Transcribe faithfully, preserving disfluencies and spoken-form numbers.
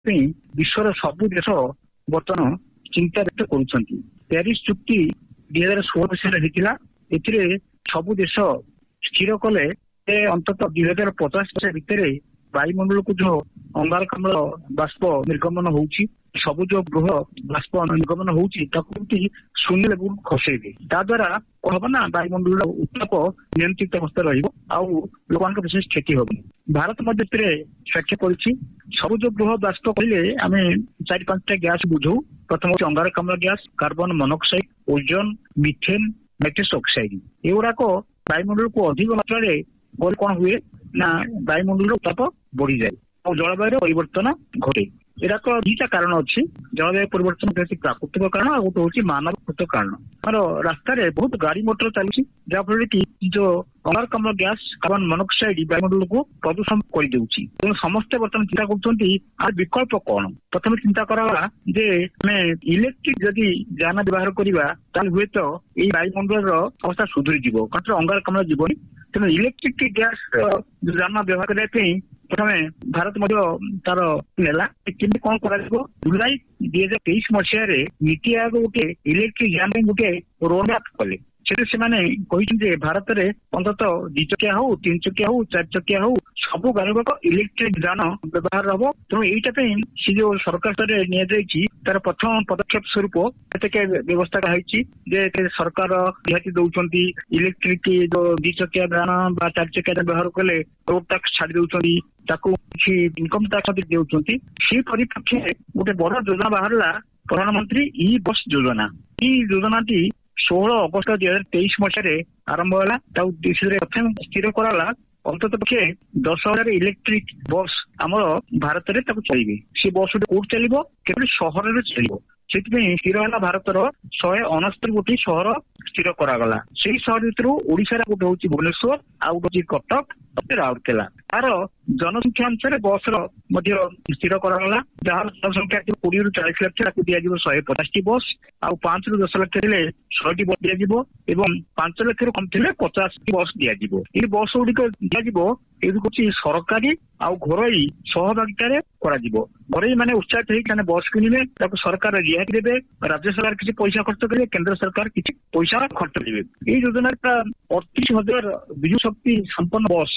विश्वर सबु देश बर्तमान चिंता व्यक्त करुछंती। पेरिस चुक्ति दुई हजार षोलह मसीह एथिरे सबु देश स्थिर कले अंततः दुई हजार पचास वर्ष भितर वायुमंडल को जो अंगारकाम्ल बाष्प निर्गमन होउची सबु जो गृह बाष्प निर्गमन होउची ताकू शून्य लेवल खसेबे द्वारा कहब ना वायुमंडल उत्ताप नियंत्रित अवस्था रहिबो आउ लोकांक विशेष क्षति होबो। भारत मध्य व्याख्या करिछि सबु जो गृह बाष्प कहले आमे चार पांचटा गैस बुझौ। प्रथम अंगारकाम्ल gas, carbon monoxide, ozone, methane, nitrous oxide एगुड़ाक वायुमंडल को अधिक मात्रा गले कौन हुए ना वायुमंडल उत्ताप बढ़ी जाए और जलवायु परिवर्तन घटे। एराक दुईटा कारण अच्छी जलवायु परिवर्तन प्राकृतिक कारण और गोटे हूँ मानवकृत कारण। आर रास्तार बहुत गाड़ी मोटर चलुची जहाँफल कि जो अंगारकाम्ल गैस, कार्बन मोनोक्साइड वायुमंडल को प्रदूषण कर समस्ते बर्तमान चिंता कर विकल्प कौन। प्रथम चिंता कराला जे इलेक्ट्रिक जदि जान व्यवहार करवा हुए तो ये वायुमंडल अवस्था सुधरी जीव कारण अंगारकाम्ल जीवन तेना इलेक्ट्रिक गैस जान व्यवहार करने प्रथम भारत तार नेला कि कौन कर जुलाई दुई हजार तेईस मसीह नीति आयोग गोटे इलेक्ट्रिक जान गोटे रोड मैप कले से भारत में अंततः दि चकिया हो, तीन चकिया हो, चार चकिया हो सब गाड़ी गुड़ाक इलेक्ट्रिक जान व्यवहार हम। तेणु यही सी जो सरकार स्तर में तार प्रथम पदक्षेप स्वरूप व्यवस्था जे सरकार रिहाती दौरान इलेक्ट्रिक जो दि चकिया जान चार चकिया जान व्यवहार कले रोड टैक्स छाड़ी दौरान ताकू इनकम टैक्स दे सी परिप्रेक्षी गोटे बड़ योजना बाहर प्रधानमंत्री ई बस योजना। ई योजना टी षोलह अगस्त दुई हजार तेईस मसीह आरंभ है प्रथम स्थिर कराला अंतत पक्षे दस हजार इलेक्ट्रिक बस आमर भारत में चलिए। सी बस गोटे कौट चलो केवल सहर में चलो से स्थिर है भारतर शहे अणस्तरी गोटी सहर स्थिर करागला। से सहर भर ओडिशा गोटे हूँ भुवनेश्वर आउ गोटे हूँ कटक राउरकेला तार जनसंख्या अनुसार बस स्थिर करागला जहाँ जनसंख्या कोड़े रु चालीस लक्ष दिज्व शहे पचास बस आउ पांच रु दस लक्ष थे शहे बस दिज्व एवं पांच लक्ष रु कम थे पचास बस दिज्व। ये बस गुड़िक दिज्व ये सरकारी आउ घरोई सहभागितार घरोई माने उत्साहित होने बस किणवे सरकार रियायती देवे, राज्य सरकार किसी पैसा खर्च करेंगे, केंद्र सरकार किसी पैसा खर्च करेंगे। ये योजना अड़तीस हजार विजु शक्ति संपन्न बस